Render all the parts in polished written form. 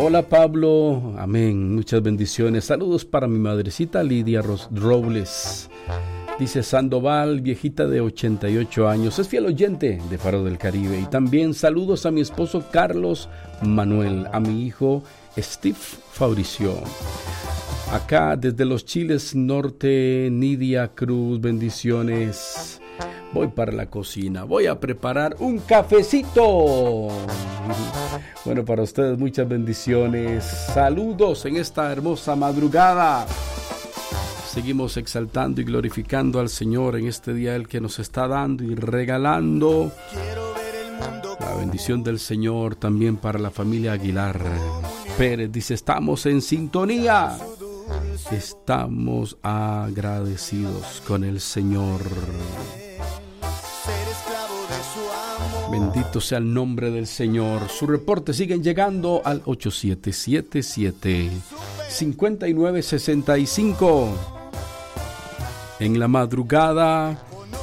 Hola Pablo, amén, muchas bendiciones. Saludos para mi madrecita Lidia Robles. Dice Sandoval, viejita de 88 años, es fiel oyente de Faro del Caribe. Y también saludos a mi esposo Carlos Manuel, a mi hijo Steve Fabricio. Acá desde los Chiles Norte, Nidia Cruz, bendiciones. Voy para la cocina, voy a preparar un cafecito. Bueno, para ustedes muchas bendiciones. Saludos en esta hermosa madrugada. Seguimos exaltando y glorificando al Señor en este día, el que nos está dando y regalando la bendición del Señor también para la familia Aguilar Pérez. Dice, estamos en sintonía. Estamos agradecidos con el Señor. Bendito sea el nombre del Señor. Sus reportes siguen llegando al 8777-5965. En la madrugada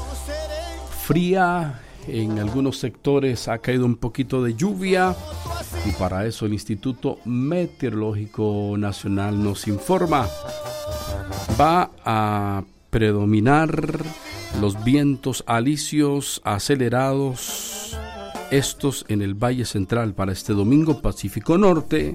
fría, en algunos sectores ha caído un poquito de lluvia y para eso el Instituto Meteorológico Nacional nos informa. Va a predominar los vientos alisios acelerados, estos en el Valle Central para este domingo, Pacífico Norte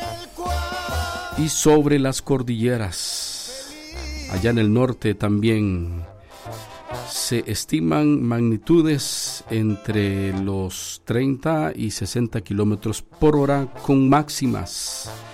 y sobre las cordilleras. Allá en el norte también se estiman magnitudes entre los 30 y 60 kilómetros por hora con máximas